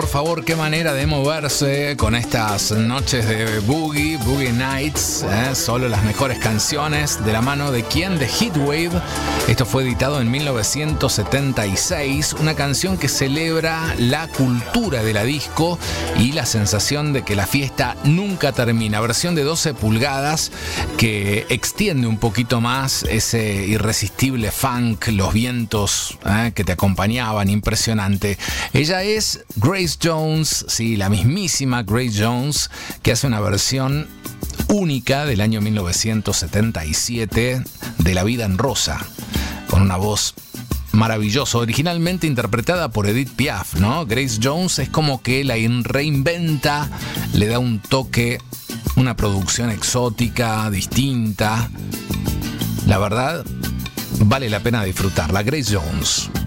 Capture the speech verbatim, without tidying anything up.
favor, qué manera de moverse con estas noches de Boogie, Boogie Nights, ¿eh? Solo las mejores canciones, de la mano de quién, de Heatwave. Esto fue editado en mil novecientos setenta y seis, una canción que celebra la cultura de la disco y la sensación de que la fiesta nunca termina. Versión de doce pulgadas que extiende un poquito más ese irresistible funk, los vientos ¿eh? que te acompañaban, impresionante. Ella es Grace Jones, sí, la mismísima Grace Jones, que hace una versión única del año mil novecientos setenta y siete de La vida en rosa, con una voz maravillosa, originalmente interpretada por Edith Piaf, ¿no? Grace Jones es como que la reinventa, le da un toque, una producción exótica, distinta. La verdad, vale la pena disfrutarla. Grace Jones.